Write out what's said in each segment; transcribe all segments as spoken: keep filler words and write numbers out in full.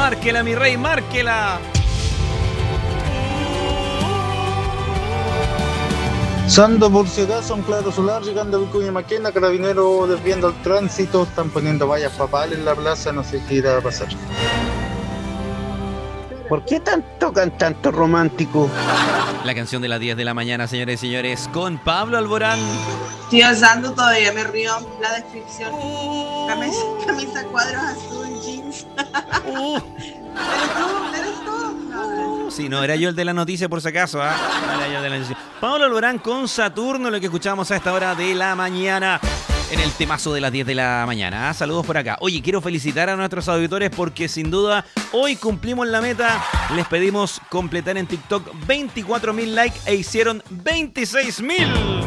Márquela, mi rey, márquela. Sando por si acaso, un claro solar, llegando a Vicuña Maquena, Carabineros desviando el tránsito, están poniendo vallas papales en la plaza, no sé qué irá a pasar. ¿Por qué tanto cantante romántico? La canción de las diez de la mañana, señores y señores, con Pablo Alborán. Tío Sando, todavía me río la descripción. Camisa, camisa cuadros azul, jeans. Uh. ¿Eres tú? ¿Eres tú? No, no. Sí, no, era yo el de la noticia por si acaso, ¿ah? ¿eh? Era yo el de la noticia. Pablo Alborán con Saturno, lo que escuchamos a esta hora de la mañana. En el temazo de las diez de la mañana. ¿eh? Saludos por acá. Oye, quiero felicitar a nuestros auditores porque sin duda hoy cumplimos la meta. Les pedimos completar en TikTok veinticuatro mil likes e hicieron veintiséis mil.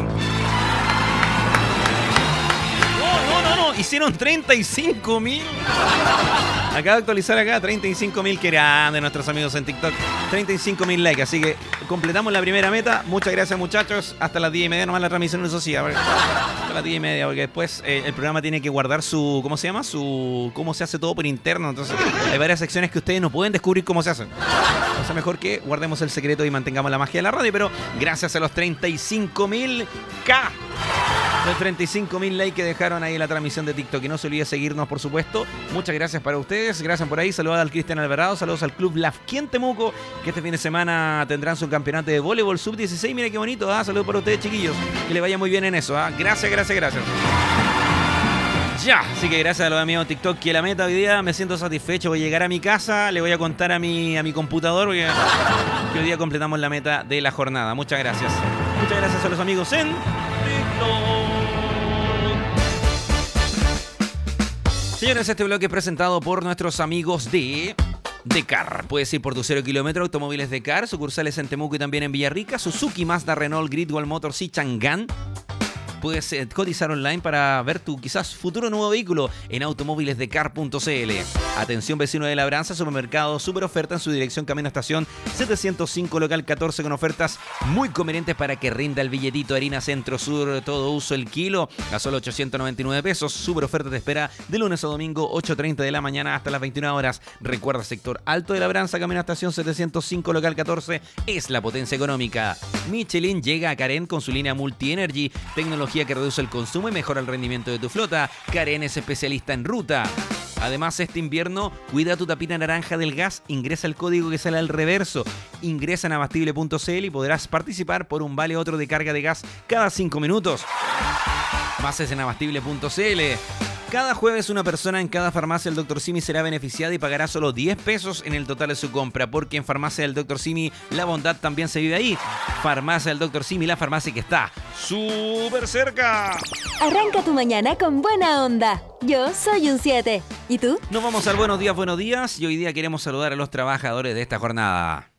No, no, no, no. Hicieron treinta y cinco mil. Acabo de actualizar acá, treinta y cinco mil que eran de nuestros amigos en TikTok. treinta y cinco mil likes, así que completamos la primera meta. Muchas gracias, muchachos. Hasta las diez y media nomás la transmisión, eso sí. A ver, hasta las diez y media, porque después eh, el programa tiene que guardar su, ¿cómo se llama? Su, cómo se hace todo por interno. Entonces hay varias secciones que ustedes no pueden descubrir cómo se hacen. O sea, mejor que guardemos el secreto y mantengamos la magia de la radio. Pero gracias a los treinta y cinco mil K. Los treinta y cinco mil likes que dejaron ahí en la transmisión de TikTok. Y no se olvide seguirnos, por supuesto. Muchas gracias para ustedes. Gracias por ahí. Saludos al Cristian Alvarado. Saludos al Club Lafquien Temuco, que este fin de semana tendrán su campeonato de voleibol sub dieciséis. Mira qué bonito. ¿ah? Saludos para ustedes, chiquillos. Que les vaya muy bien en eso. ¿ah? Gracias, gracias, gracias. Ya, así que gracias a los amigos de TikTok que la meta hoy día me siento satisfecho. Voy a llegar a mi casa, le voy a contar a mi, a mi computador porque que hoy día completamos la meta de la jornada. Muchas gracias. Muchas gracias a los amigos en TikTok. Señores, este bloque es presentado por nuestros amigos de Decar. Puedes ir por tu cero kilómetro, Automóviles Decar, sucursales en Temuco y también en Villarrica, Suzuki, Mazda, Renault, Gridwall Motors y Chang'an. Puedes eh, cotizar online para ver tu quizás futuro nuevo vehículo en automóviles decar punto c l. Atención, vecino de Labranza, supermercado, super oferta en su dirección Camino Estación setecientos cinco, local catorce, con ofertas muy convenientes para que rinda el billetito. Harina Centro Sur, todo uso el kilo a solo ochocientos noventa y nueve pesos. Super oferta te espera de lunes a domingo, ocho treinta de la mañana hasta las veintiuna horas. Recuerda, sector Alto de Labranza, Camino Estación setecientos cinco, local catorce, es la potencia económica. Michelin llega a Carén con su línea Multi Energy, tecnología que reduce el consumo y mejora el rendimiento de tu flota. Carén es especialista en ruta. Además, este invierno, cuida tu tapita naranja del gas, ingresa el código que sale al reverso, ingresa en abastible punto c l y podrás participar por un vale otro de carga de gas cada cinco minutos. Más es en abastible punto c l. Cada jueves una persona en cada farmacia del doctor Simi será beneficiada y pagará solo diez pesos en el total de su compra, porque en Farmacia del doctor Simi la bondad también se vive ahí. Farmacia del doctor Simi, la farmacia que está súper cerca. Arranca tu mañana con buena onda. Yo soy un siete. ¿Y tú? Nos vamos al Buenos Días, Buenos Días, y hoy día queremos saludar a los trabajadores de esta jornada.